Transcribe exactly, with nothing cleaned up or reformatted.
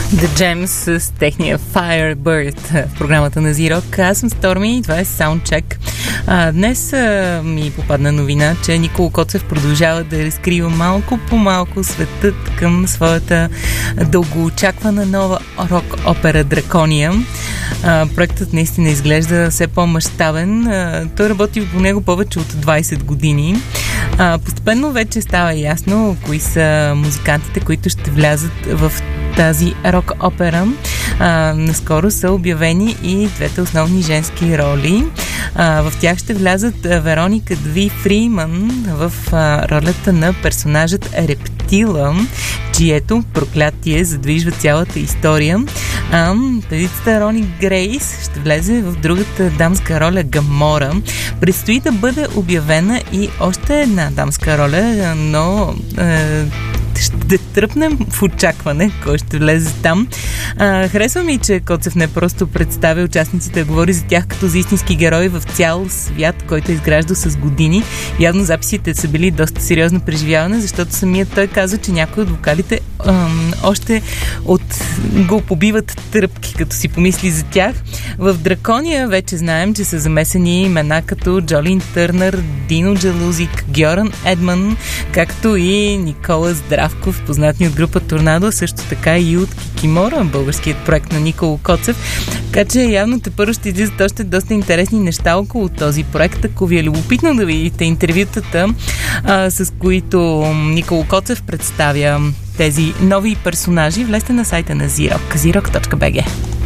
The Gems с техния Firebird в програмата на Зирок. Аз съм Сторми и това е Soundcheck. А, днес а, ми попадна новина, че Николо Коцев продължава да разкрива малко по малко светът към своята дългоочаквана нова рок-опера Дракония. А, проектът наистина изглежда все по-мащабен. А, той работи по него повече от двайсет години. А, постепенно вече става ясно кои са музикантите, които ще влязат в тази рок-опера. А, наскоро са обявени и двете основни женски роли. А, в тях ще влязат Вероника Дви Фриман в а, ролята на персонажът Рептила, чието проклятие задвижва цялата история. А, певицата Рони Грейс ще влезе в другата дамска роля Гамора. Предстои да бъде обявена и още една дамска роля, но е, ще тръпнем в очакване кой ще влезе там. А, харесва ми, че Коцев не просто представя участниците, а говори за тях като за истински герои в цял свят, който е изграждал с години. Явно записите са били доста сериозно преживяване, защото самият той каза, че някои от вокалите ам, още от го побиват тръпки, като си помисли за тях. В Дракония вече знаем, че са замесени имена като Джолин Търнър, Дино Джалузик, Гьоран Едман, както и Никола Здравков, познатни от група Торнадо, също така и от Кикимора, българският проект на Николо Коцев. Така че явно тепърво ще излизат още доста интересни неща около този проект. Ако ви е любопитно да видите интервютата, а, с които Николо Коцев представя тези нови персонажи, влезте на сайта на Зирок, зирок точка би джи.